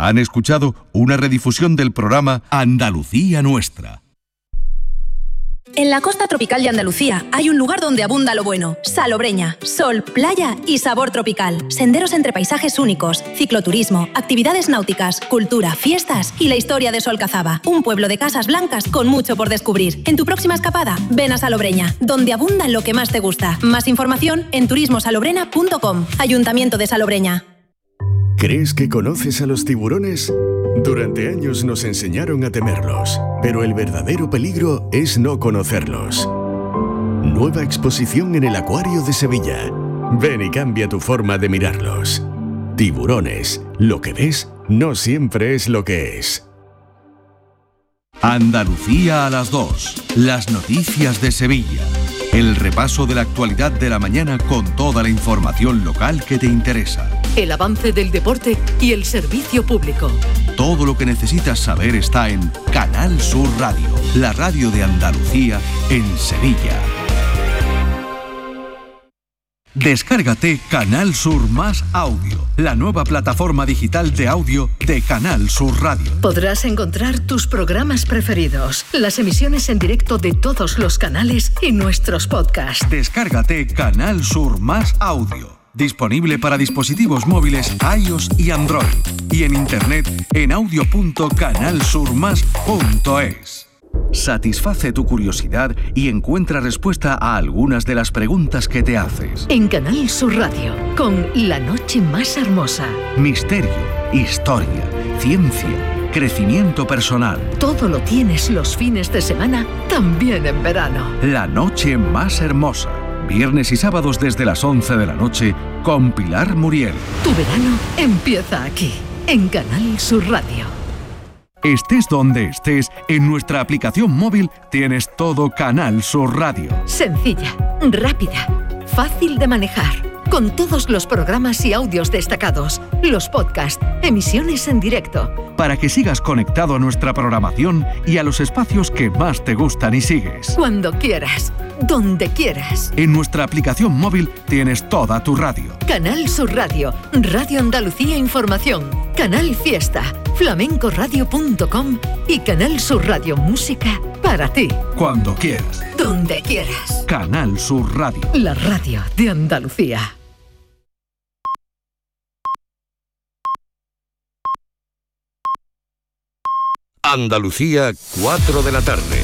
Han escuchado una redifusión del programa Andalucía Nuestra. En la costa tropical de Andalucía hay un lugar donde abunda lo bueno. Salobreña. Sol, playa y sabor tropical. Senderos entre paisajes únicos, cicloturismo, actividades náuticas, cultura, fiestas y la historia de Solcazaba. Un pueblo de casas blancas con mucho por descubrir. En tu próxima escapada, ven a Salobreña, donde abunda lo que más te gusta. Más información en turismosalobrena.com. Ayuntamiento de Salobreña. ¿Crees que conoces a los tiburones? Durante años nos enseñaron a temerlos, pero el verdadero peligro es no conocerlos. Nueva exposición en el Acuario de Sevilla. Ven y cambia tu forma de mirarlos. Tiburones. Lo que ves no siempre es lo que es. Andalucía a las 2. Las noticias de Sevilla. El repaso de la actualidad de la mañana con toda la información local que te interesa. El avance del deporte y el servicio público. Todo lo que necesitas saber está en Canal Sur Radio, la radio de Andalucía en Sevilla. Descárgate Canal Sur Más Audio, la nueva plataforma digital de audio de Canal Sur Radio. Podrás encontrar tus programas preferidos, las emisiones en directo de todos los canales y nuestros podcasts. Descárgate Canal Sur Más Audio. Disponible para dispositivos móviles iOS y Android. Y en internet en audio.canalsurmas.es. Satisface tu curiosidad y encuentra respuesta a algunas de las preguntas que te haces. En Canal Sur Radio, con La Noche Más Hermosa. Misterio, historia, ciencia, crecimiento personal. Todo lo tienes los fines de semana, también en verano. La Noche Más Hermosa. Viernes y sábados desde las 11 de la noche con Pilar Muriel. Tu verano empieza aquí, en Canal Sur Radio. Estés donde estés, en nuestra aplicación móvil tienes todo Canal Sur Radio. Sencilla, rápida, fácil de manejar, con todos los programas y audios destacados, los podcasts, emisiones en directo. Para que sigas conectado a nuestra programación y a los espacios que más te gustan y sigues. Cuando quieras, donde quieras. En nuestra aplicación móvil tienes toda tu radio. Canal Sur Radio, Radio Andalucía Información, Canal Fiesta, flamencoradio.com y Canal Sur Radio Música para ti. Cuando quieras. Donde quieras. Canal Sur Radio. La radio de Andalucía. Andalucía, 4 de la tarde.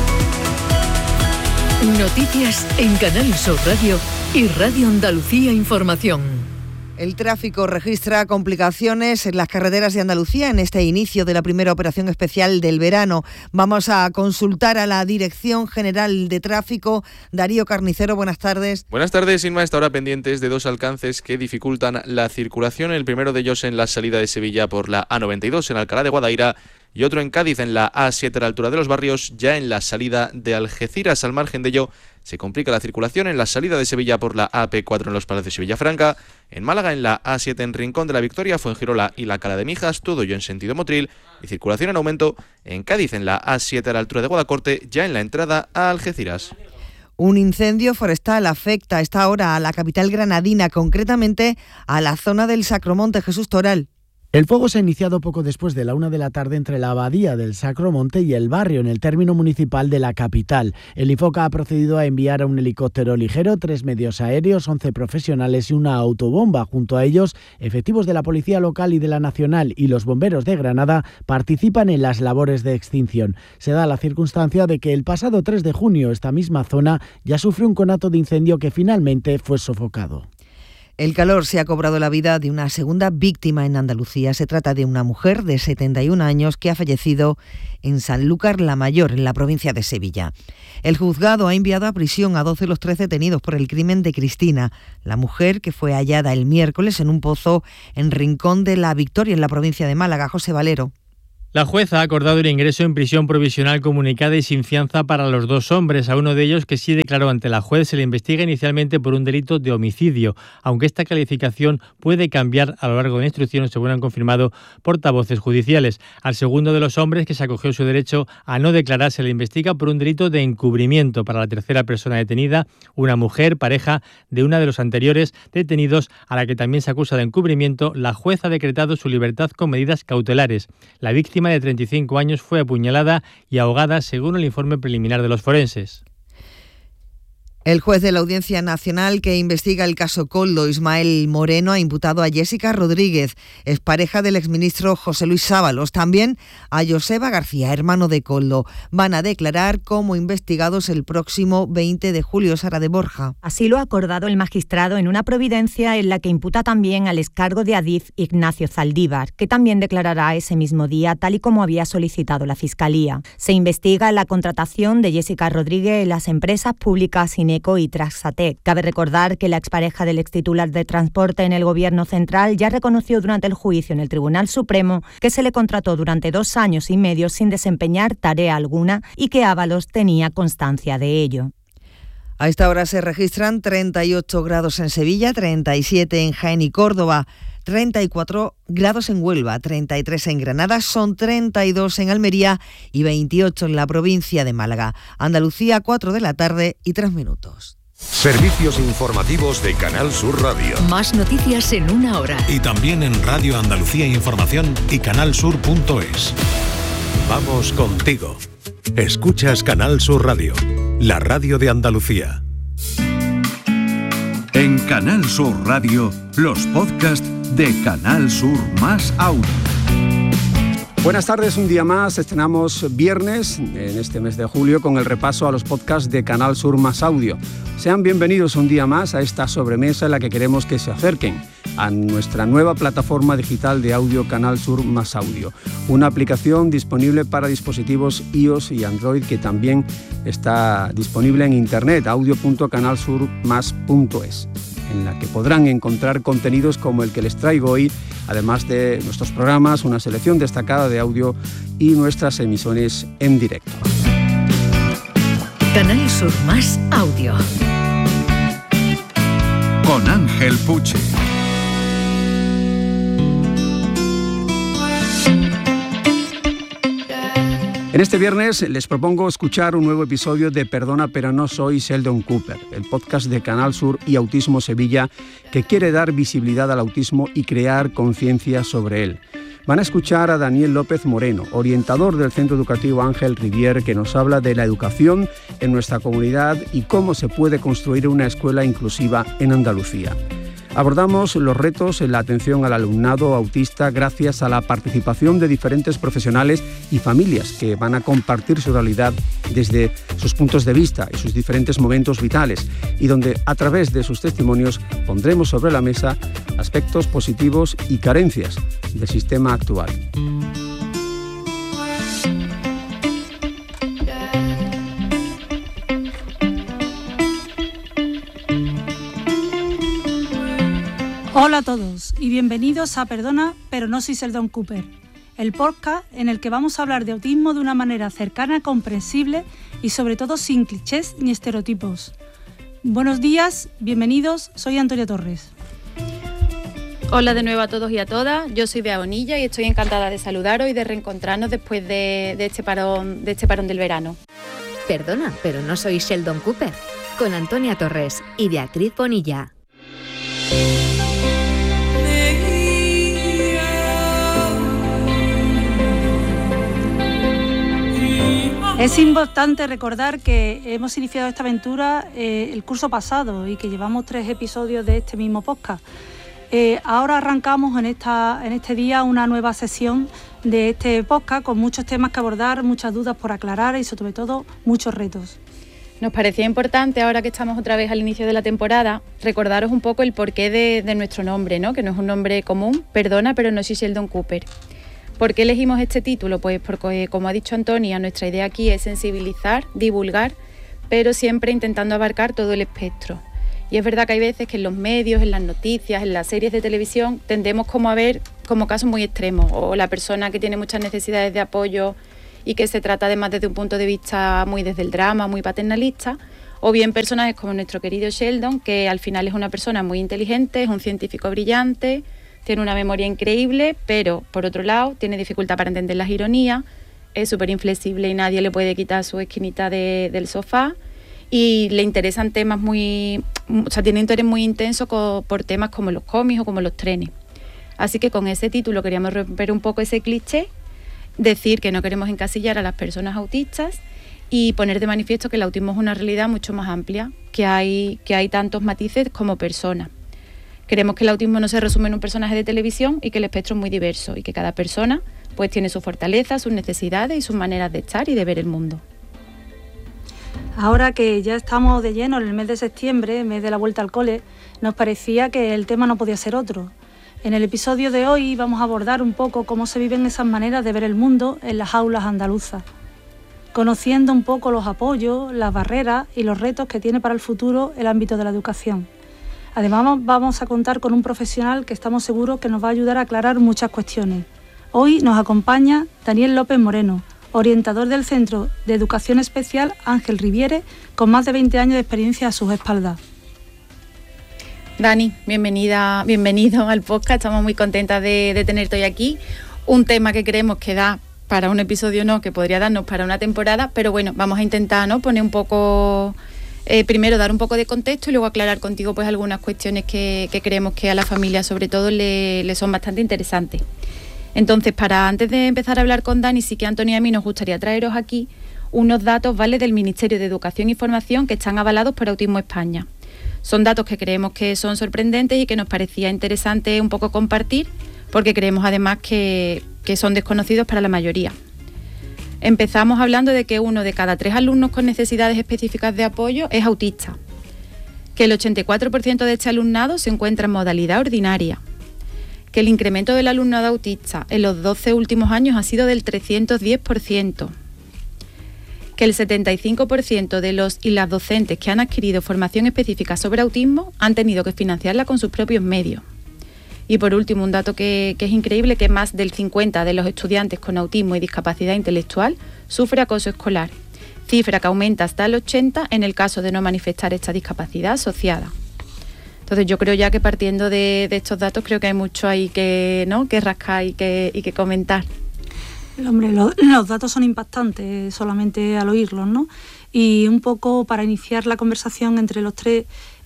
Noticias en Canal Sur Radio y Radio Andalucía Información. El tráfico registra complicaciones en las carreteras de Andalucía en este inicio de la primera operación especial del verano. Vamos a consultar a la Dirección General de Tráfico. Darío Carnicero, buenas tardes. Buenas tardes, Inma. Esta hora pendientes de dos alcances que dificultan la circulación. El primero de ellos en la salida de Sevilla por la A92 en Alcalá de Guadaira y otro en Cádiz en la A7 a la altura de Los Barrios, ya en la salida de Algeciras. Al margen de ello, se complica la circulación en la salida de Sevilla por la AP4 en Los Palacios y Villafranca, en Málaga en la A7 en Rincón de la Victoria, Fuengirola y la Cala de Mijas, todo ello en sentido Motril, y circulación en aumento en Cádiz en la A7 a la altura de Guadacorte, ya en la entrada a Algeciras. Un incendio forestal afecta a esta hora a la capital granadina, concretamente a la zona del Sacromonte. Jesús Toral. El fuego se ha iniciado poco después de la 1 de la tarde entre la abadía del Sacromonte y el barrio, en el término municipal de la capital. El Infoca ha procedido a enviar a un helicóptero ligero, 3 medios aéreos, 11 profesionales y una autobomba. Junto a ellos, efectivos de la Policía Local y de la Nacional y los bomberos de Granada participan en las labores de extinción. Se da la circunstancia de que el pasado 3 de junio esta misma zona ya sufrió un conato de incendio que finalmente fue sofocado. El calor se ha cobrado la vida de una segunda víctima en Andalucía. Se trata de una mujer de 71 años que ha fallecido en Sanlúcar la Mayor, en la provincia de Sevilla. El juzgado ha enviado a prisión a 12 de los 13 detenidos por el crimen de Cristina, la mujer que fue hallada el miércoles en un pozo en Rincón de la Victoria, en la provincia de Málaga. José Valero. La jueza ha acordado el ingreso en prisión provisional comunicada y sin fianza para los 2 hombres. A uno de ellos, que sí declaró ante la juez, se le investiga inicialmente por un delito de homicidio, aunque esta calificación puede cambiar a lo largo de la instrucción, según han confirmado portavoces judiciales. Al segundo de los hombres, que se acogió su derecho a no declarar, se le investiga por un delito de encubrimiento. Para la tercera persona detenida, una mujer, pareja de una de los anteriores detenidos, a la que también se acusa de encubrimiento, la jueza ha decretado su libertad con medidas cautelares. La víctima, de 35 años, fue apuñalada y ahogada, según el informe preliminar de los forenses. El juez de la Audiencia Nacional que investiga el caso Koldo, Ismael Moreno, ha imputado a Jessica Rodríguez, expareja del exministro José Luis Sábalos, también a Joseba García, hermano de Koldo. Van a declarar como investigados el próximo 20 de julio. Sara de Borja. Así lo ha acordado el magistrado en una providencia en la que imputa también al excargo de Adif Ignacio Zaldívar, que también declarará ese mismo día, tal y como había solicitado la Fiscalía. Se investiga la contratación de Jessica Rodríguez en las empresas públicas INECO y Traxatec. Cabe recordar que la expareja del extitular de Transporte en el Gobierno Central ya reconoció durante el juicio en el Tribunal Supremo que se le contrató durante 2 años y medio sin desempeñar tarea alguna y que Ábalos tenía constancia de ello. A esta hora se registran 38 grados en Sevilla, 37 en Jaén y Córdoba, 34 grados en Huelva, 33 en Granada, son 32 en Almería y 28 en la provincia de Málaga. Andalucía, 4 de la tarde y 3 minutos. Servicios informativos de Canal Sur Radio. Más noticias en 1 hora. Y también en Radio Andalucía Información y canalsur.es. Vamos contigo. Escuchas Canal Sur Radio, la radio de Andalucía. En Canal Sur Radio, los podcasts de Canal Sur Más Audio. Buenas tardes, un día más. Estrenamos viernes en este mes de julio con el repaso a los podcasts de Canal Sur Más Audio. Sean bienvenidos un día más a esta sobremesa en la que queremos que se acerquen a nuestra nueva plataforma digital de audio Canal Sur Más Audio, una aplicación disponible para dispositivos iOS y Android que también está disponible en internet, audio.canalsurmas.es, en la que podrán encontrar contenidos como el que les traigo hoy, además de nuestros programas, una selección destacada de audio y nuestras emisiones en directo. Canal Sur Más Audio. Con Ángel Puche. En este viernes les propongo escuchar un nuevo episodio de Perdona pero no soy Sheldon Cooper, el podcast de Canal Sur y Autismo Sevilla que quiere dar visibilidad al autismo y crear conciencia sobre él. Van a escuchar a Daniel López Moreno, orientador del Centro Educativo Ángel Rivier, que nos habla de la educación en nuestra comunidad y cómo se puede construir una escuela inclusiva en Andalucía. Abordamos los retos en la atención al alumnado autista gracias a la participación de diferentes profesionales y familias que van a compartir su realidad desde sus puntos de vista y sus diferentes momentos vitales y donde a través de sus testimonios pondremos sobre la mesa aspectos positivos y carencias del sistema actual. Hola a todos y bienvenidos a Perdona, pero no soy Sheldon Cooper, el podcast en el que vamos a hablar de autismo de una manera cercana, comprensible y sobre todo sin clichés ni estereotipos. Buenos días, bienvenidos, soy Antonia Torres. Hola de nuevo a todos y a todas, yo soy Bea Bonilla y estoy encantada de saludaros y de reencontrarnos después de este parón del verano. Perdona, pero no soy Sheldon Cooper, con Antonia Torres y Beatriz Bonilla. Es importante recordar que hemos iniciado esta aventura el curso pasado y que llevamos 3 episodios de este mismo podcast. Ahora arrancamos en este día una nueva sesión de este podcast con muchos temas que abordar, muchas dudas por aclarar y sobre todo muchos retos. Nos parecía importante, ahora que estamos otra vez al inicio de la temporada, recordaros un poco el porqué de nuestro nombre, ¿no? Que no es un nombre común, Perdona, pero no soy Sheldon Cooper. ¿Por qué elegimos este título? Pues porque, como ha dicho Antonia, nuestra idea aquí es sensibilizar, divulgar, pero siempre intentando abarcar todo el espectro. Y es verdad que hay veces que en los medios, en las noticias, en las series de televisión, tendemos como a ver como casos muy extremos, o la persona que tiene muchas necesidades de apoyo y que se trata además desde un punto de vista muy desde el drama, muy paternalista, o bien personajes como nuestro querido Sheldon, que al final es una persona muy inteligente, es un científico brillante, tiene una memoria increíble, pero por otro lado tiene dificultad para entender las ironías, es súper inflexible y nadie le puede quitar su esquinita del sofá, y le interesan temas tiene interés muy intenso por temas como los cómics o como los trenes. Así que con ese título queríamos romper un poco ese cliché, decir que no queremos encasillar a las personas autistas y poner de manifiesto que el autismo es una realidad mucho más amplia, que hay tantos matices como personas. Queremos que el autismo no se resume en un personaje de televisión y que el espectro es muy diverso y que cada persona pues tiene sus fortalezas, sus necesidades y sus maneras de estar y de ver el mundo. Ahora que ya estamos de lleno en el mes de septiembre, mes de la vuelta al cole, nos parecía que el tema no podía ser otro. En el episodio de hoy vamos a abordar un poco cómo se viven esas maneras de ver el mundo en las aulas andaluzas, conociendo un poco los apoyos, las barreras y los retos que tiene para el futuro el ámbito de la educación. Además vamos a contar con un profesional que estamos seguros que nos va a ayudar a aclarar muchas cuestiones. Hoy nos acompaña Daniel López Moreno, orientador del Centro de Educación Especial Ángel Riviere, con más de 20 años de experiencia a sus espaldas. Dani, bienvenido al podcast, estamos muy contentas de tenerte hoy aquí. Un tema que creemos que da para un episodio, que podría darnos para una temporada, pero bueno, vamos a intentar poner un poco, primero dar un poco de contexto y luego aclarar contigo pues algunas cuestiones que creemos que a la familia sobre todo le son bastante interesantes. Entonces, antes de empezar a hablar con Dani, sí que a Antonio y a mí nos gustaría traeros aquí unos datos, ¿vale?, del Ministerio de Educación y Formación que están avalados por Autismo España. Son datos que creemos que son sorprendentes y que nos parecía interesante un poco compartir, porque creemos además que son desconocidos para la mayoría. Empezamos hablando de que 1 de cada 3 alumnos con necesidades específicas de apoyo es autista, que el 84% de este alumnado se encuentra en modalidad ordinaria, que el incremento del alumnado autista en los 12 últimos años ha sido del 310%, que el 75% de los y las docentes que han adquirido formación específica sobre autismo han tenido que financiarla con sus propios medios. Y por último, un dato que es increíble, que más del 50% de los estudiantes con autismo y discapacidad intelectual sufre acoso escolar, cifra que aumenta hasta el 80% en el caso de no manifestar esta discapacidad asociada. Entonces yo creo ya que partiendo de estos datos creo que hay mucho ahí que rascar y que comentar. Hombre, los datos son impactantes solamente al oírlos, ¿no? Y un poco para iniciar la conversación entre los tres,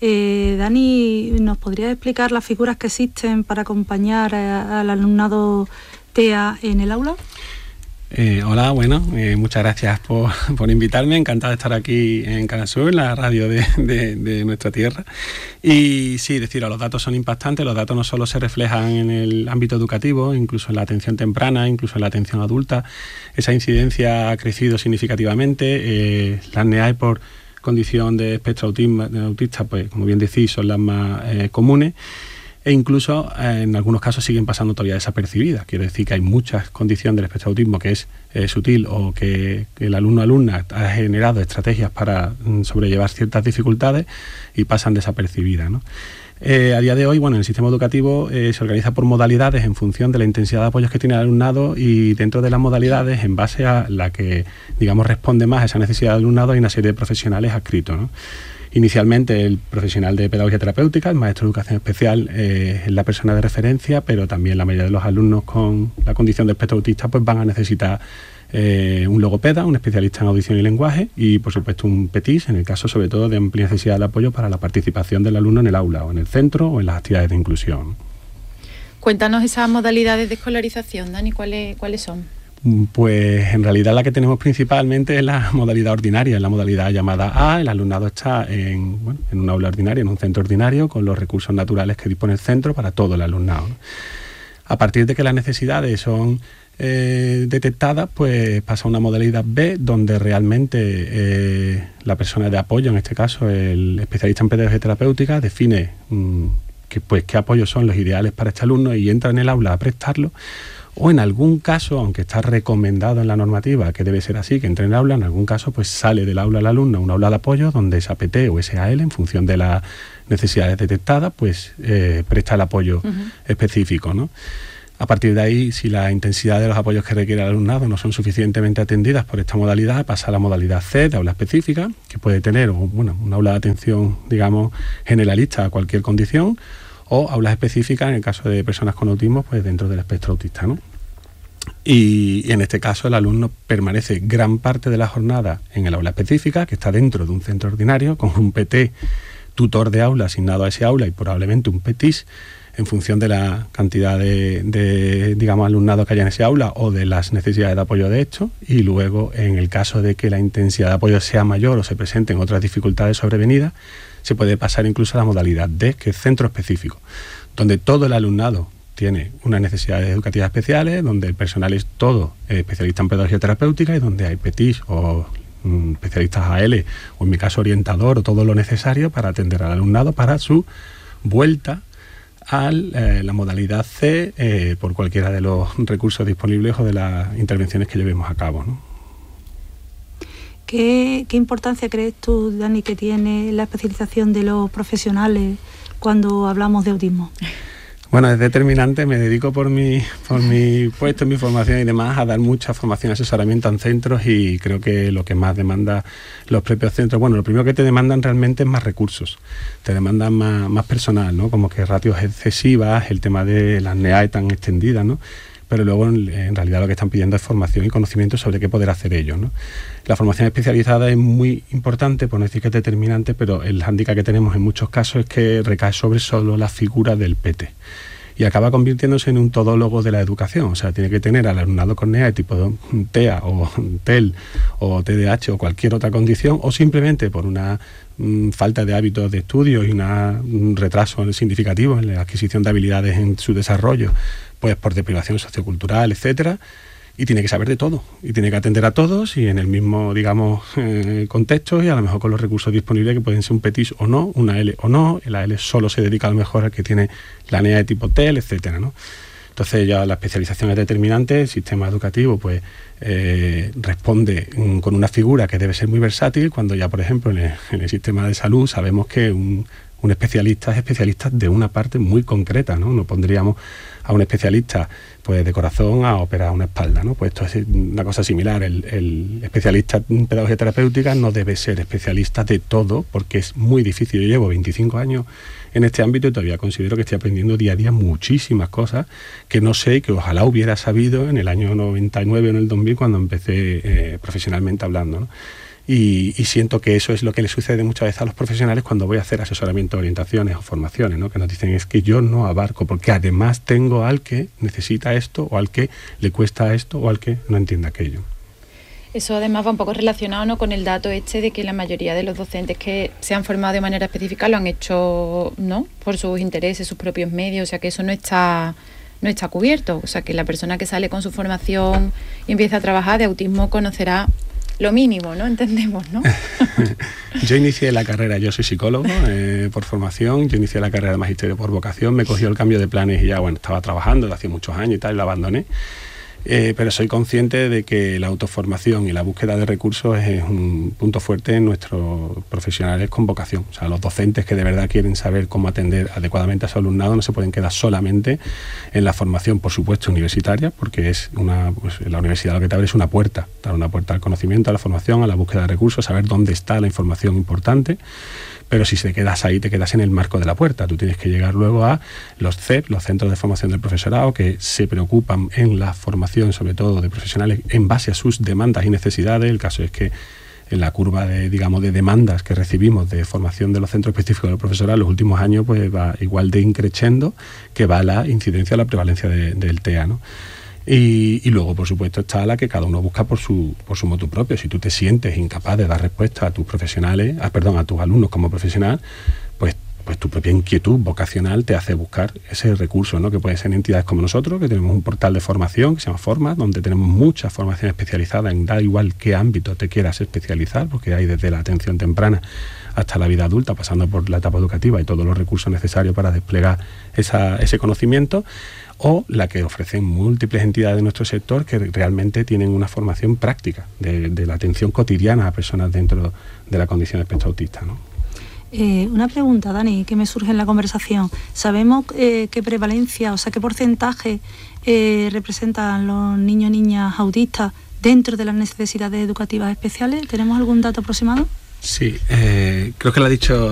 Dani, ¿nos podrías explicar las figuras que existen para acompañar al alumnado TEA en el aula? Hola, muchas gracias por invitarme, encantado de estar aquí en Canal Sur, la radio de nuestra tierra. Y sí, los datos son impactantes, los datos no solo se reflejan en el ámbito educativo, incluso en la atención temprana, incluso en la atención adulta. Esa incidencia ha crecido significativamente, las NEAE por condición de espectro autista, pues como bien decís, son las más comunes. E incluso en algunos casos siguen pasando todavía desapercibidas. Quiero decir que hay muchas condiciones del espectro autismo que es sutil o que el alumno o alumna ha generado estrategias para sobrellevar ciertas dificultades y pasan desapercibidas, ¿no? A día de hoy, el sistema educativo se organiza por modalidades en función de la intensidad de apoyos que tiene el alumnado, y dentro de las modalidades, en base a la que, responde más a esa necesidad del alumnado, hay una serie de profesionales adscritos, ¿no? Inicialmente el profesional de pedagogía terapéutica, el maestro de educación especial, es la persona de referencia, pero también la mayoría de los alumnos con la condición de espectro autista pues van a necesitar un logopeda, un especialista en audición y lenguaje y por supuesto un PETIS, en el caso sobre todo de amplia necesidad de apoyo para la participación del alumno en el aula o en el centro o en las actividades de inclusión. Cuéntanos esas modalidades de escolarización, Dani, ¿cuáles son? Pues en realidad la que tenemos principalmente es la modalidad ordinaria, en la modalidad llamada A. El alumnado está en un aula ordinaria, en un centro ordinario, con los recursos naturales que dispone el centro para todo el alumnado, ¿no? A partir de que las necesidades son detectadas, pues pasa a una modalidad B, donde realmente la persona de apoyo, en este caso el especialista en pedagogía terapéutica, define qué apoyos son los ideales para este alumno y entra en el aula a prestarlo. o en algún caso, aunque está recomendado en la normativa que debe ser así, que entre en el aula, en algún caso pues sale del aula el alumno a un aula de apoyo donde esa APT o SAL, en función de las necesidades detectadas, pues presta el apoyo específico, ¿no? A partir de ahí, si la intensidad de los apoyos que requiere el alumnado no son suficientemente atendidas por esta modalidad, pasa a la modalidad C de aula específica, que puede tener un aula de atención, digamos, generalista a cualquier condición, o aulas específicas en el caso de personas con autismo, pues dentro del espectro autista, ¿no? Y en este caso el alumno permanece gran parte de la jornada en el aula específica, que está dentro de un centro ordinario, con un PT tutor de aula asignado a ese aula y probablemente un PETIS en función de la cantidad de digamos, alumnado que haya en ese aula o de las necesidades de apoyo de esto, y luego en el caso de que la intensidad de apoyo sea mayor o se presenten otras dificultades sobrevenidas, se puede pasar incluso a la modalidad D, que es centro específico, donde todo el alumnado tiene unas necesidades educativas especiales, donde el personal es todo especialista en pedagogía terapéutica y donde hay PETIS o especialistas AL o en mi caso orientador o todo lo necesario para atender al alumnado para su vuelta a la modalidad C por cualquiera de los recursos disponibles o de las intervenciones que llevemos a cabo, ¿no? ¿Qué importancia crees tú, Dani, que tiene la especialización de los profesionales cuando hablamos de autismo? Bueno, es determinante. Me dedico por mi puesto, mi formación y demás, a dar mucha formación y asesoramiento en centros, y creo que lo que más demanda los propios centros, bueno, lo primero que te demandan realmente es más recursos, te demandan más personal, ¿no? Como que ratios excesivas, el tema de las NEAE tan extendidas, ¿no? Pero luego en realidad lo que están pidiendo es formación y conocimiento sobre qué poder hacer ellos, ¿no? La formación especializada es muy importante, por no decir que es determinante, pero el hándicap que tenemos en muchos casos es que recae sobre solo la figura del PT y acaba convirtiéndose en un todólogo de la educación. O sea, tiene que tener al alumnado con NEA tipo TEA o TEL o TDAH o cualquier otra condición, o simplemente por una falta de hábitos de estudio y un retraso significativo en la adquisición de habilidades en su desarrollo, pues por deprivación sociocultural, etcétera, y tiene que saber de todo, y tiene que atender a todos y en el mismo, digamos, contexto, y a lo mejor con los recursos disponibles que pueden ser un PETIS o no, una L o no, la L solo se dedica a lo mejor al que tiene la NEA de tipo TEL, etcétera, ¿no? Entonces ya la especialización es determinante. El sistema educativo pues responde con una figura que debe ser muy versátil, cuando ya, por ejemplo, en el sistema de salud sabemos que un especialista es especialista de una parte muy concreta, ¿no? No pondríamos a un especialista pues de corazón a operar una espalda, ¿no? Pues esto es una cosa similar. El especialista en pedagogía terapéutica no debe ser especialista de todo, porque es muy difícil. Yo llevo 25 años en este ámbito y todavía considero que estoy aprendiendo día a día muchísimas cosas que no sé y que ojalá hubiera sabido en el año 99 o en el 2000 cuando empecé profesionalmente hablando, ¿no? Y siento que eso es lo que le sucede muchas veces a los profesionales cuando voy a hacer asesoramiento, orientaciones o formaciones, ¿no? Que nos dicen es que yo no abarco, porque además tengo al que necesita esto, o al que le cuesta esto, o al que no entiende aquello. Eso además va un poco relacionado, ¿no?, con el dato de que la mayoría de los docentes que se han formado de manera específica lo han hecho, ¿no?, por sus intereses, sus propios medios, o sea que eso no está cubierto. O sea que la persona que sale con su formación y empieza a trabajar de autismo conocerá lo mínimo, ¿no? Entendemos, ¿no? Yo inicié la carrera, yo soy psicólogo por formación, yo inicié la carrera de magisterio por vocación, me cogió el cambio de planes y ya, bueno, estaba trabajando desde hace muchos años y tal, y la abandoné. Pero soy consciente de que la autoformación y la búsqueda de recursos es un punto fuerte en nuestros profesionales con vocación. O sea, los docentes que de verdad quieren saber cómo atender adecuadamente a su alumnado no se pueden quedar solamente en la formación, por supuesto, universitaria, porque es la universidad lo que te abre es una puerta, dar una puerta al conocimiento, a la formación, a la búsqueda de recursos, saber dónde está la información importante. Pero si te quedas ahí, te quedas en el marco de la puerta. Tú tienes que llegar luego a los CEP, los Centros de Formación del Profesorado, que se preocupan en la formación, sobre todo de profesionales, en base a sus demandas y necesidades. El caso es que en la curva de demandas que recibimos de formación de los centros específicos del profesorado en los últimos años, pues va igual de increciendo que va la incidencia o la prevalencia del TEA, ¿no? Y luego, por supuesto, está la que cada uno busca por su motu propio. Si tú te sientes incapaz de dar respuesta a tus profesionales, a tus alumnos como profesional, pues pues tu propia inquietud vocacional te hace buscar ese recurso, ¿no? Que puede ser en entidades como nosotros, que tenemos un portal de formación que se llama Forma, donde tenemos mucha formación especializada en da igual qué ámbito te quieras especializar, porque hay desde la atención temprana hasta la vida adulta, pasando por la etapa educativa y todos los recursos necesarios para desplegar ese conocimiento, o la que ofrecen múltiples entidades de nuestro sector que realmente tienen una formación práctica de la atención cotidiana a personas dentro de la condición de espectro autista, ¿no? Una pregunta, Dani, que me surge en la conversación. ¿Sabemos qué prevalencia, o sea, qué porcentaje representan los niños y niñas autistas dentro de las necesidades educativas especiales? ¿Tenemos algún dato aproximado? Sí, creo que lo ha dicho